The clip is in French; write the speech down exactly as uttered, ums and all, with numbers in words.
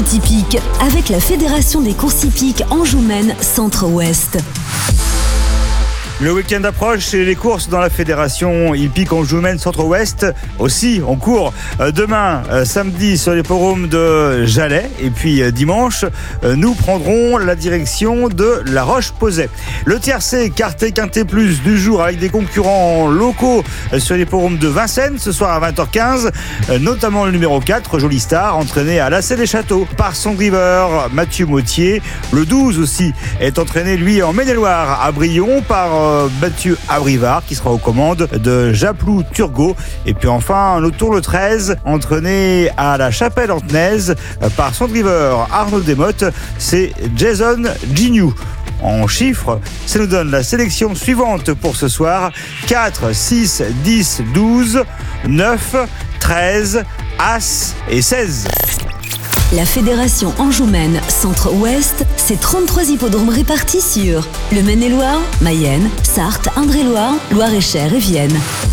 course typique avec la Fédération des courses hippiques Anjou-Maine Centre-Ouest. Le week-end approche et les courses dans la Fédération hippique Anjou-Maine Centre-Ouest aussi on court demain euh, samedi sur les forums de Jalais et puis euh, dimanche euh, nous prendrons la direction de La Roche-Posay. Le tiercé quarté quinté plus du jour avec des concurrents locaux euh, sur les forums de Vincennes ce soir à vingt heures quinze, euh, notamment le numéro quatre Jolie Star entraîné à Lassay des Châteaux par son driver Mathieu Mautier. Le douze aussi est entraîné lui en Maine-et-Loire à Brion par euh, Mathieu Abrivard qui sera aux commandes de Japlou Turgot. Et puis enfin le tour le treize entraîné à la Chapelle-Antenaise par son driver Arnaud Desmottes, c'est Jason Gignoux. En chiffres, ça nous donne la sélection suivante pour ce soir: quatre, six, dix, douze, neuf, treize, As et seize. La Fédération Anjou-Maine Centre-Ouest, c'est trente-trois hippodromes répartis sur le Maine-et-Loire, Mayenne, Sarthe, Indre-et-Loire, Loire-et-Cher et Vienne.